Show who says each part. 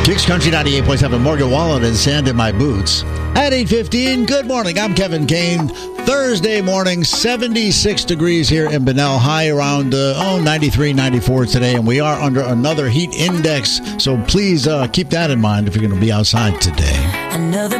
Speaker 1: Kicks Country 98.7, Morgan Wallen and Sand in My Boots. At 8:15, good morning. I'm Kevin Kane. Thursday morning, 76 degrees here in Bunnell. High around 93, 94 today, and we are under another heat index. So please keep that in mind if you're going to be outside today.
Speaker 2: Another